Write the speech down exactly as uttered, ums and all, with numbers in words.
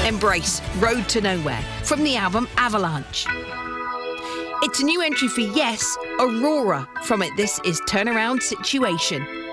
Embrace Road to Nowhere from the album Avalanche. It's a new entry for Yes, Aurora from it. This is Turnaround Situation.